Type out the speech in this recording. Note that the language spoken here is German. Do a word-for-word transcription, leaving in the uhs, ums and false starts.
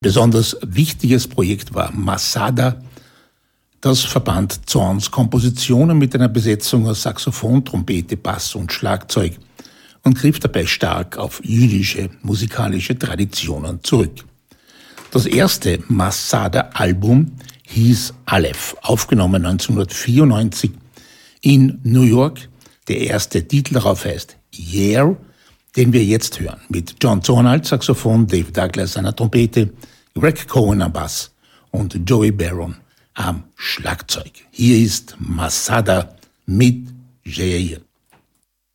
Besonders wichtiges Projekt war Masada. Das verband Zorns Kompositionen mit einer Besetzung aus Saxophon, Trompete, Bass und Schlagzeug und griff dabei stark auf jüdische musikalische Traditionen zurück. Das erste Masada-Album hieß Aleph, aufgenommen neunzehnhundertvierundneunzig in New York. Der erste Titel darauf heißt Yeah, den wir jetzt hören, mit John Zorn als Saxophon, Dave Douglas an der Trompete, Greg Cohen am Bass und Joey Baron am Schlagzeug. Hier ist Masada mit Jair.